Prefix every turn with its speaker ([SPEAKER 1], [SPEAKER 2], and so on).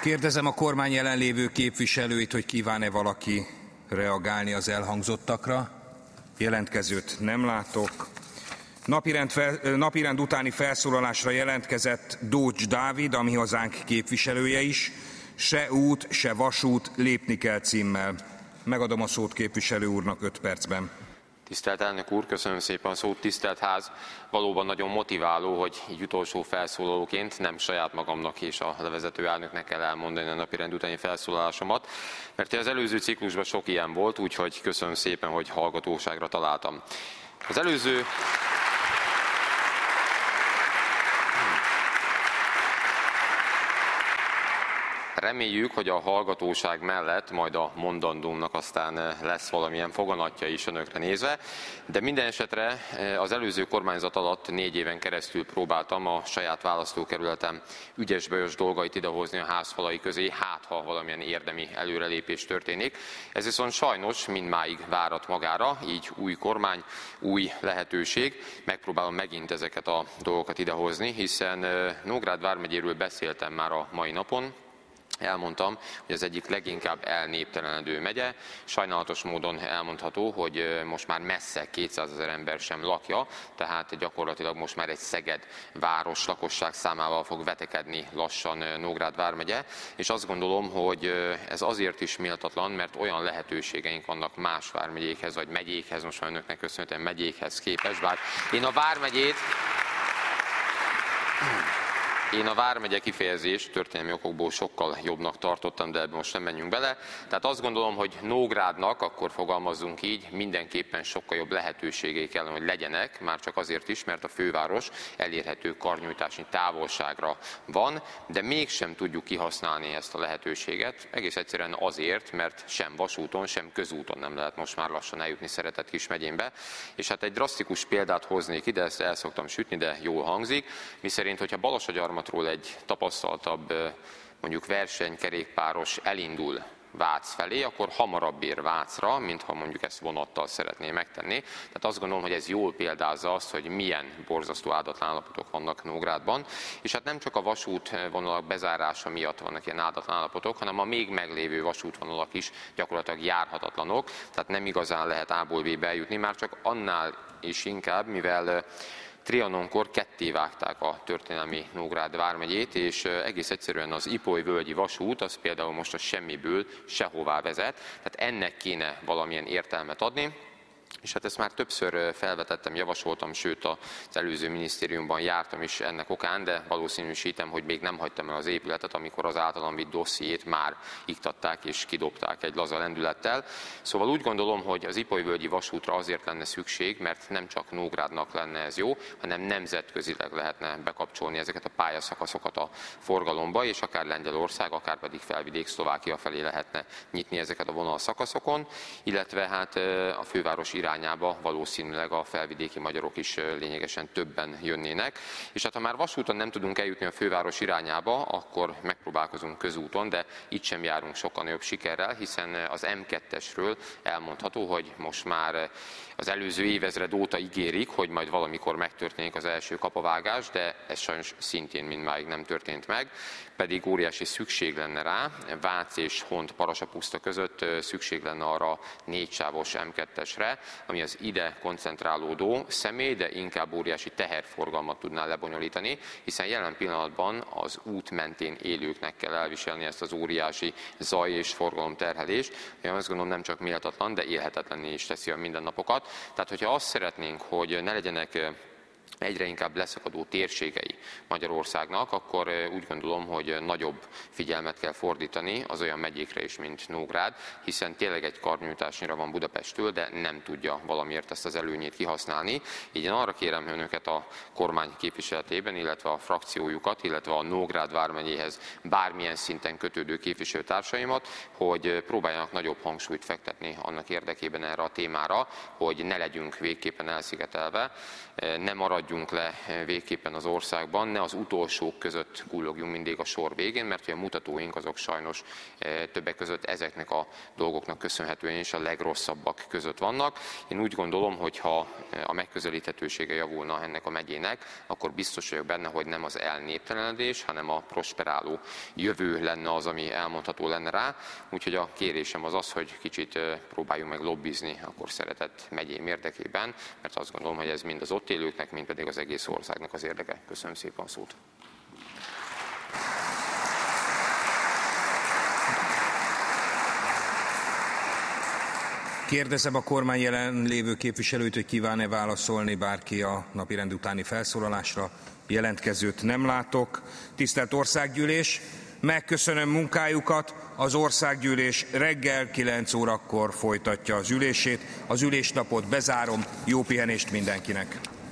[SPEAKER 1] Kérdezem a kormány jelenlévő képviselőit, hogy kíván-e valaki reagálni az elhangzottakra. Jelentkezőt nem látok. Napirend utáni felszólalásra jelentkezett Dócs Dávid, a Mi Hazánk képviselője is. Se út, se vasút, lépni kell címmel. Megadom a szót képviselő úrnak 5 percben.
[SPEAKER 2] Tisztelt elnök úr, köszönöm szépen a szót, tisztelt ház. Valóban nagyon motiváló, hogy így utolsó felszólalóként nem saját magamnak és a levezető elnöknek kell elmondani a napirend utáni felszólalásomat, mert az előző ciklusban sok ilyen volt, úgyhogy köszönöm szépen, hogy hallgatóságra találtam. Az előző... Reméljük, hogy a hallgatóság mellett majd a mondandómnak aztán lesz valamilyen foganatja is önökre nézve, de minden esetre az előző kormányzat alatt 4 éven keresztül próbáltam a saját választókerületem ügyes-bajos dolgait idehozni a házfalai közé, hát ha valamilyen érdemi előrelépés történik. Ez viszont sajnos mindmáig várat magára, így új kormány, új lehetőség. Megpróbálom megint ezeket a dolgokat idehozni, hiszen Nógrád vármegyéről beszéltem már a mai napon. Elmondtam, hogy az egyik leginkább elnéptelenedő megye. Sajnálatos módon elmondható, hogy most már messze 200 000 ember sem lakja, tehát gyakorlatilag most már egy Szeged város lakosság számával fog vetekedni lassan Nógrád vármegye, és azt gondolom, hogy ez azért is méltatlan, mert olyan lehetőségeink vannak más vármegyékhez, vagy megyékhez, most már önöknek köszönhetően megyékhez képest, bár én a vármegye kifejezést történelmi okokból sokkal jobbnak tartottam, de ebben most nem menjünk bele. Tehát azt gondolom, hogy Nógrádnak, akkor fogalmazzunk így, mindenképpen sokkal jobb lehetőségei kellene, hogy legyenek, már csak azért is, mert a főváros elérhető karnyújtási távolságra van, de mégsem tudjuk kihasználni ezt a lehetőséget, egész egyszerűen azért, mert sem vasúton, sem közúton nem lehet most már lassan eljutni Szeretett Kis megyénbe. És hát egy drasztikus példát hoznék ide, ezt el szoktam sütni, de jól hangzik, miszerint, hogyha Balassagyarmatról egy tapasztaltabb, mondjuk versenykerékpáros elindul Vác felé, akkor hamarabb ér Vácra, mint ha mondjuk ezt vonattal szeretné megtenni. Tehát azt gondolom, hogy ez jól példázza azt, hogy milyen borzasztó áldatlan állapotok vannak Nógrádban. És hát nem csak a vasútvonalak bezárása miatt vannak ilyen áldatlan állapotok, hanem a még meglévő vasútvonalak is gyakorlatilag járhatatlanok. Tehát nem igazán lehet A-ból B-be eljutni, már csak annál is inkább, mivel Trianonkor ketté vágták a történelmi Nógrád vármegyét, és egész egyszerűen az Ipoly-völgyi vasút, az például most a semmiből sehová vezet, tehát ennek kéne valamilyen értelmet adni. És hát ezt már többször felvetettem, javasoltam, sőt az előző minisztériumban jártam is ennek okán, de valószínűsítem, hogy még nem hagytam el az épületet, amikor az általam vitt dossziét már iktatták és kidobták egy laza lendülettel. Szóval úgy gondolom, hogy az Ipoly-völgyi vasútra azért lenne szükség, mert nem csak Nógrádnak lenne ez jó, hanem nemzetközileg lehetne bekapcsolni ezeket a pályaszakaszokat a forgalomba, és akár Lengyelország, akár pedig Felvidék, Szlovákia felé lehetne nyitni ezeket a vonalszakaszokon, illetve hát a főváros irányába valószínűleg a felvidéki magyarok is lényegesen többen jönnének. És hát ha már vasúton nem tudunk eljutni a főváros irányába, akkor megpróbálkozunk közúton, de itt sem járunk sokkal nagyobb sikerrel, hiszen az M2-esről elmondható, hogy most már az előző évezred óta ígérik, hogy majd valamikor megtörténik az első kapavágás, de ez sajnos szintén mindmáig nem történt meg, pedig óriási szükség lenne rá. Vác és Hont-Parasapuszta között szükség lenne arra 4 sávos M2-esre, ami az ide koncentrálódó személy, de inkább óriási teherforgalmat tudná lebonyolítani, hiszen jelen pillanatban az út mentén élőknek kell elviselni ezt az óriási zaj és forgalomterhelést. Én azt gondolom, nem csak méltatlan, de élhetetlenné is teszi a mindennapokat. Tehát, hogyha azt szeretnénk, hogy ne legyenek egyre inkább leszakadó térségei Magyarországnak, akkor úgy gondolom, hogy nagyobb figyelmet kell fordítani az olyan megyékre is, mint Nógrád, hiszen tényleg egy karnyújtásnyira van Budapesttől, de nem tudja valamiért ezt az előnyét kihasználni. Így én arra kérem önöket a kormány képviseletében, illetve a frakciójukat, illetve a Nógrád vármegyéhez bármilyen szinten kötődő képviselőtársaimat, hogy próbáljanak nagyobb hangsúlyt fektetni annak érdekében erre a témára, hogy ne legyünk végképpen elszigetelve, ne maradjunk maradjunk le végképpen az országban, ne az utolsók között kullogjunk mindig a sor végén, mert a mutatóink azok sajnos többek között ezeknek a dolgoknak köszönhetően is a legrosszabbak között vannak. Én úgy gondolom, hogy ha a megközelíthetősége javulna ennek a megyének, akkor biztos vagyok benne, hogy nem az elnéptelenedés, hanem a prosperáló jövő lenne az, ami elmondható lenne rá. Úgyhogy a kérésem az az, hogy kicsit próbáljunk meg lobbizni akkor szeretett megyém érdekében, mert azt gondolom, hogy ez mind az ott élőknek, mind pedig az egész országnak az érdeke. Köszönöm szépen a szót.
[SPEAKER 1] Kérdezem a kormány jelenlévő képviselőt, hogy kíván-e válaszolni bárki a napirend utáni felszólalásra. Jelentkezőt nem látok. Tisztelt Országgyűlés, megköszönöm munkájukat. Az Országgyűlés reggel 9 órakor folytatja az ülését. Az ülésnapot bezárom. Jó pihenést mindenkinek!